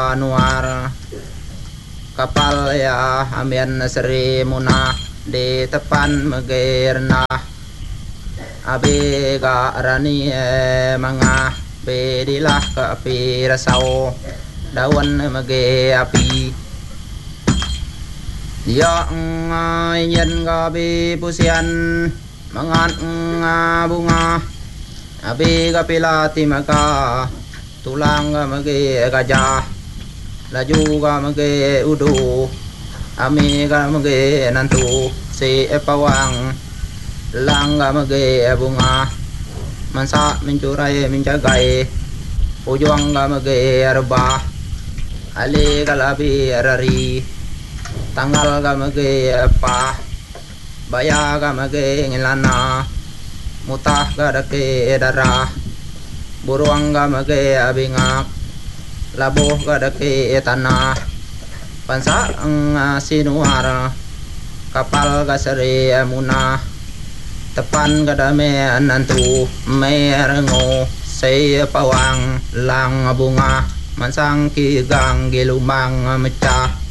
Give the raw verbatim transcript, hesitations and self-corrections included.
Anuar kapal ya amian Sri Munah di tepan Megirna abega rani mangah bedilah ke api rasau daun mege api ya nyen gabi pusian mangan bunga abi kapilati maka tulang mege gajah laju ga mege udu ami ga mege nantu si pawang lang ga mege bunga mansa mencurai menjagai ujung ga mege arbah ali kalabi rari tanggal ga mege apa baya ga mege ngilana mutah ga dake darah buruang ga mege abingak labuh ga dake tanah pansa ang sinuara kapal ga Sri Munah tepan ga dame nantu merengo say pawang lang bunga mansang kigang gilumang mecah